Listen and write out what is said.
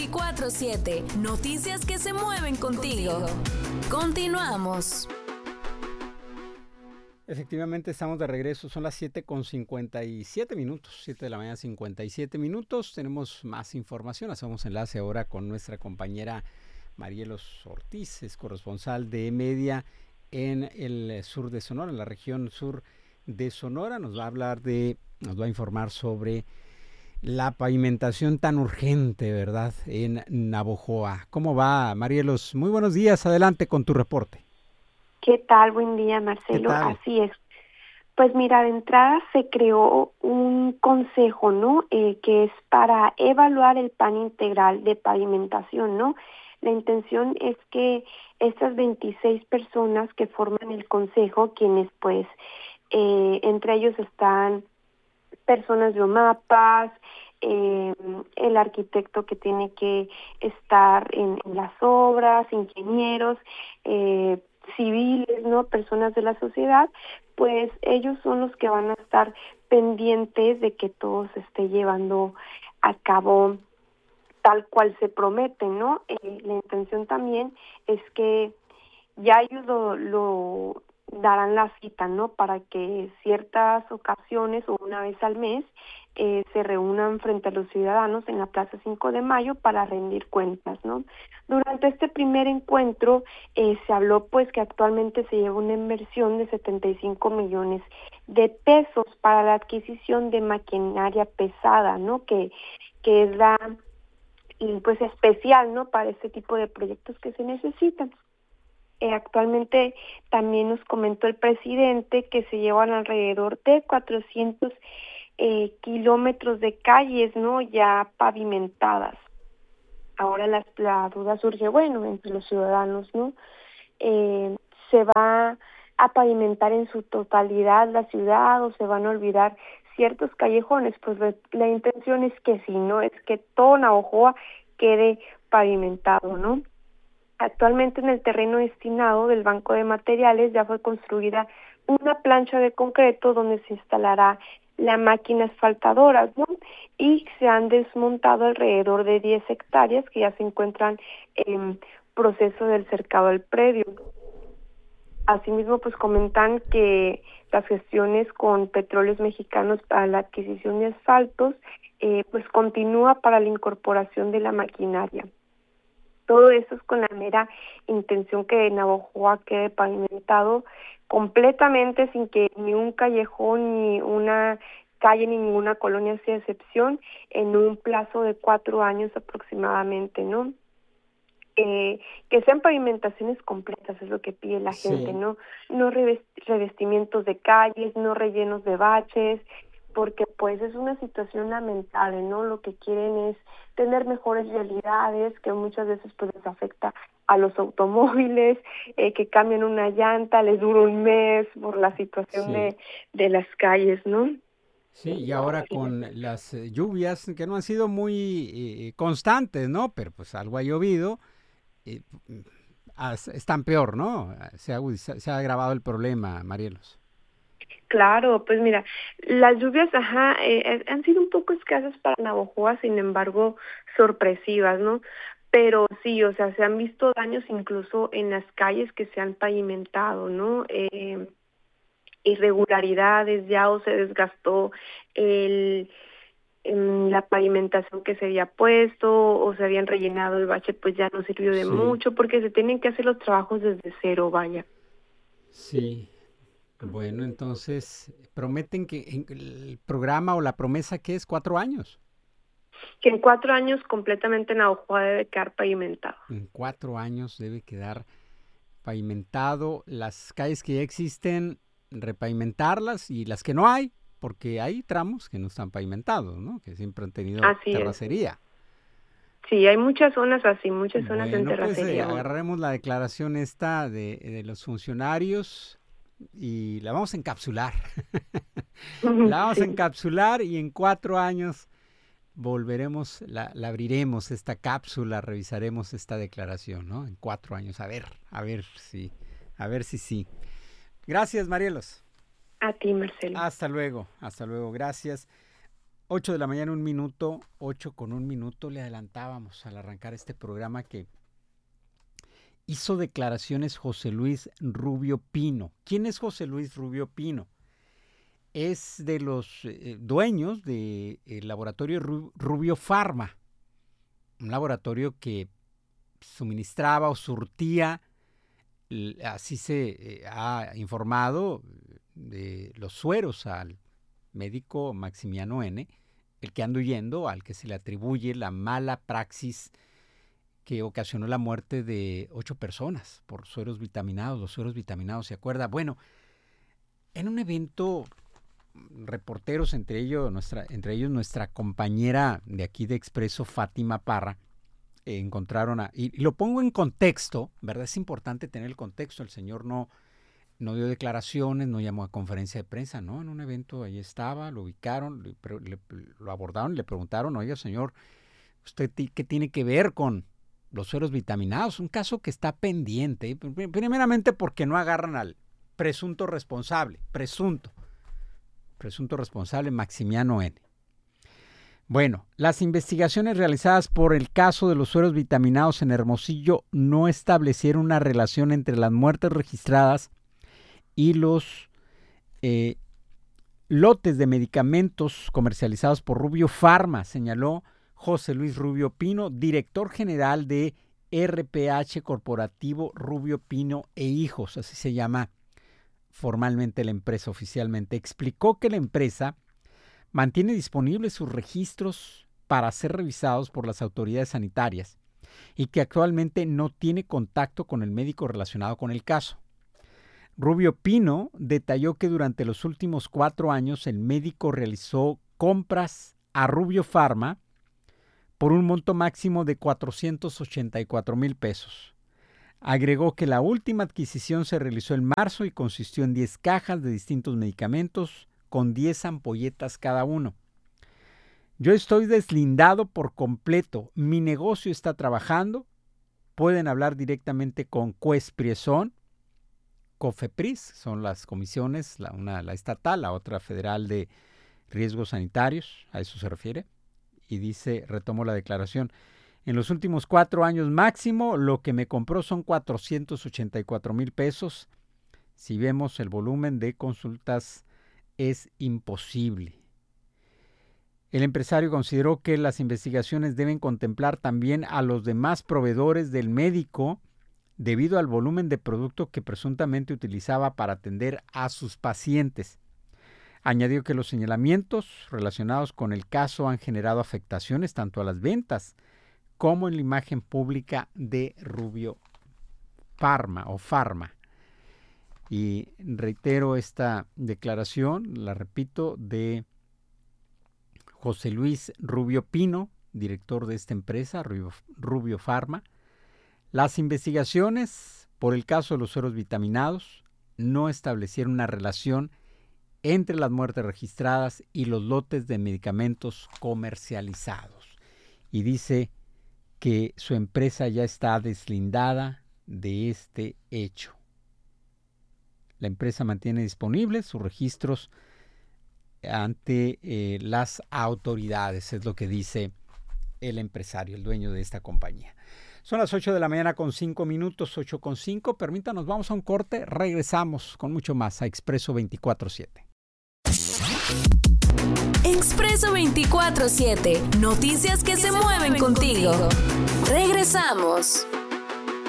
24/7. Noticias que se mueven contigo. Continuamos. Efectivamente, estamos de regreso. Son las 7:57 minutos. 7 de la mañana, 57 minutos. Tenemos más información. Hacemos enlace ahora con nuestra compañera Marielos Ortiz, es corresponsal de Media en el sur de Sonora, en la región sur de Sonora. Nos va a informar sobre la pavimentación tan urgente, ¿verdad?, en Navojoa. ¿Cómo va, Marielos? Muy buenos días. Adelante con tu reporte. ¿Qué tal? Buen día, Marcelo. ¿Qué tal? Así es. Pues mira, de entrada se creó un consejo, ¿no? Que es para evaluar el plan integral de pavimentación, ¿no? La intención es que estas 26 personas que forman el consejo, quienes pues entre ellos están personas de OMAPAS, el arquitecto que tiene que estar en las obras, ingenieros, civiles, ¿no? Personas de la sociedad, pues ellos son los que van a estar pendientes de que todo se esté llevando a cabo tal cual se promete, ¿no? La intención también es que ya ellos lo darán la cita, ¿no? Para que ciertas ocasiones o una vez al mes se reúnan frente a los ciudadanos en la Plaza 5 de Mayo para rendir cuentas, ¿no? Durante este primer encuentro se habló pues que actualmente se lleva una inversión de 75 millones de pesos para la adquisición de maquinaria pesada, ¿no? Que es la pues especial, ¿no? Para este tipo de proyectos que se necesitan. Actualmente también nos comentó el presidente que se llevan alrededor de 400 kilómetros de calles, ¿no? Ya pavimentadas. Ahora la duda surge, bueno, entre los ciudadanos, ¿no? ¿Se va a pavimentar en su totalidad la ciudad o se van a olvidar ciertos callejones? Pues la intención es que sí, ¿no? Es que todo Navojoa quede pavimentado, ¿no? Actualmente en el terreno destinado del Banco de Materiales ya fue construida una plancha de concreto donde se instalará la máquina asfaltadora, ¿no? Y se han desmontado alrededor de 10 hectáreas que ya se encuentran en proceso del cercado del predio. Asimismo, pues comentan que las gestiones con Petróleos Mexicanos para la adquisición de asfaltos, pues continúa para la incorporación de la maquinaria. Todo eso es con la mera intención que Navojoa quede pavimentado completamente sin que ni un callejón, ni una calle, ni ninguna colonia sea excepción en un plazo de 4 años aproximadamente, ¿no? Que sean pavimentaciones completas es lo que pide la gente, ¿no? No revestimientos de calles, no rellenos de baches, porque pues es una situación lamentable, ¿no? Lo que quieren es tener mejores realidades, que muchas veces pues les afecta a los automóviles, que cambian una llanta, les dura un mes por la situación de las calles, ¿no? Sí, y ahora con las lluvias que no han sido muy constantes, ¿no? Pero pues algo ha llovido, están peor, ¿no? Se ha agravado el problema, Marielos. Claro, pues mira, las lluvias, han sido un poco escasas para Navojoa, sin embargo, sorpresivas, ¿no? Pero sí, o sea, se han visto daños incluso en las calles que se han pavimentado, ¿no? Irregularidades, ya o se desgastó la pavimentación que se había puesto o se habían rellenado el bache, pues ya no sirvió de mucho porque se tienen que hacer los trabajos desde cero, vaya. Sí. Bueno, entonces prometen que el programa o la promesa que es 4 años. Que en 4 años completamente Navojoa debe quedar pavimentado. En 4 años debe quedar pavimentado. Las calles que ya existen, repavimentarlas, y las que no hay, porque hay tramos que no están pavimentados, ¿no? Que siempre han tenido terracería. Sí, hay muchas zonas así, muchas zonas en terracería. Pues agarraremos la declaración esta de los funcionarios y la vamos a encapsular. La vamos a encapsular y en 4 años volveremos, la abriremos esta cápsula, revisaremos esta declaración, ¿no? En 4 años, a ver si sí. Gracias, Marielos. A ti, Marcelo. Hasta luego, gracias. 8 de la mañana, 1 minuto, 8 con 1 minuto, le adelantábamos al arrancar este programa que hizo declaraciones José Luis Rubio Pino. ¿Quién es José Luis Rubio Pino? Es de los dueños del laboratorio Rubio Pharma, un laboratorio que suministraba o surtía, así se ha informado, de los sueros al médico Maximiano N., el que anda huyendo, al que se le atribuye la mala praxis que ocasionó la muerte de 8 personas por sueros vitaminados. Los sueros vitaminados, ¿se acuerda? Bueno, en un evento, reporteros, entre ellos nuestra compañera de aquí de Expreso, Fátima Parra, encontraron y lo pongo en contexto, ¿verdad? Es importante tener el contexto. El señor no dio declaraciones, no llamó a conferencia de prensa, ¿no? En un evento ahí estaba, lo ubicaron, lo abordaron, le preguntaron, oiga, señor, ¿usted qué tiene que ver con los sueros vitaminados? Un caso que está pendiente, primeramente porque no agarran al presunto responsable Maximiano N. Bueno, las investigaciones realizadas por el caso de los sueros vitaminados en Hermosillo no establecieron una relación entre las muertes registradas y los lotes de medicamentos comercializados por Rubio Pharma, señaló José Luis Rubio Pino, director general de RPH Corporativo Rubio Pino e Hijos, así se llama formalmente la empresa, oficialmente. Explicó que la empresa mantiene disponibles sus registros para ser revisados por las autoridades sanitarias y que actualmente no tiene contacto con el médico relacionado con el caso. Rubio Pino detalló que durante los últimos 4 años el médico realizó compras a Rubio Pharma por un monto máximo de 484,000 pesos. Agregó que la última adquisición se realizó en marzo y consistió en 10 cajas de distintos medicamentos con 10 ampolletas cada uno. Yo estoy deslindado por completo. Mi negocio está trabajando. Pueden hablar directamente con Cuespriezón, COFEPRIS, son las comisiones, una la estatal, la otra federal de riesgos sanitarios, a eso se refiere. Y dice, retomo la declaración, en los últimos 4 años máximo, lo que me compró son 484,000 pesos. Si vemos el volumen de consultas, es imposible. El empresario consideró que las investigaciones deben contemplar también a los demás proveedores del médico debido al volumen de producto que presuntamente utilizaba para atender a sus pacientes. Añadió que los señalamientos relacionados con el caso han generado afectaciones tanto a las ventas como en la imagen pública de Rubio Pharma o Pharma. Y reitero esta declaración, la repito, de José Luis Rubio Pino, director de esta empresa, Rubio Pharma. Las investigaciones por el caso de los sueros vitaminados no establecieron una relación entre las muertes registradas y los lotes de medicamentos comercializados. Y dice que su empresa ya está deslindada de este hecho. La empresa mantiene disponibles sus registros ante las autoridades, es lo que dice el empresario, el dueño de esta compañía. Son las 8 de la mañana con 5 minutos, 8:05. Permítanos, vamos a un corte, regresamos con mucho más a Expreso 24/7. Expreso 24/7, noticias que se mueven contigo. Regresamos.